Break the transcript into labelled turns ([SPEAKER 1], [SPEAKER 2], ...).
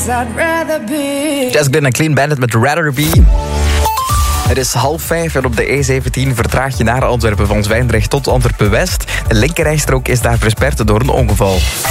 [SPEAKER 1] Jess Glynn en Clean Bandit met Rather Be. Het is 4:30 en op de E17 vertraag je naar Antwerpen van Zwijndrecht tot Antwerpen-West. De linkerrijstrook is daar versperd door een ongeval.